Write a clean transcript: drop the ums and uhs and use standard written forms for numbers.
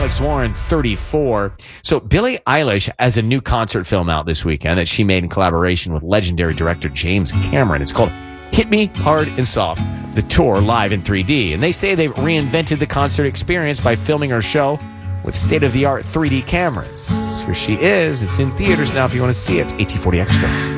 Alex Warren, 34. So Billie Eilish has a new concert film out this weekend that she made in collaboration with legendary director James Cameron. It's called Hit Me Hard and Soft, the tour live in 3D. And they say they've reinvented the concert experience by filming her show with state-of-the-art 3D cameras. Here she is. It's in theaters now if you want to see it. AT40 Extra.